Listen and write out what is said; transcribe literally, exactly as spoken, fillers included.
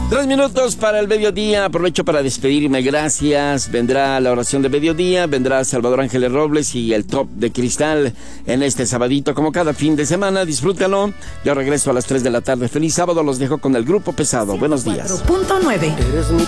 Tres minutos para el mediodía, aprovecho para despedirme, gracias. Vendrá la oración de mediodía, vendrá Salvador Ángeles Robles y el Top de Cristal en este sabadito, como cada fin de semana, disfrútalo. Yo regreso a las tres de la tarde, feliz sábado, los dejo con el Grupo Pesado, buenos días. cuatro punto nueve